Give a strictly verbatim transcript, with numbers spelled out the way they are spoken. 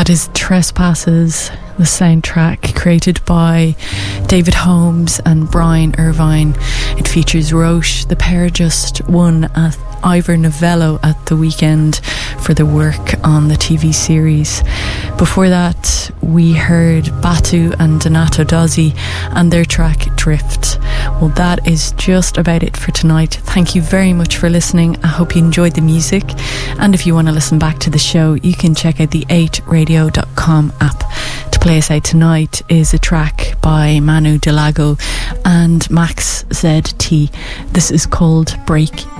That is Trespasses, the soundtrack created by David Holmes and Brian Irvine. It features Roche. The pair just won a Ivor Novello at the weekend for their work on the T V series. Before that, we heard Batu and Donato Dozzi and their track Drift. Well, that is just about it for tonight. Thank you very much for listening. I hope you enjoyed the music. And if you want to listen back to the show, you can check out the eight radio dot com app. To play us out tonight is a track by Manu Delago and Max Z T. This is called Break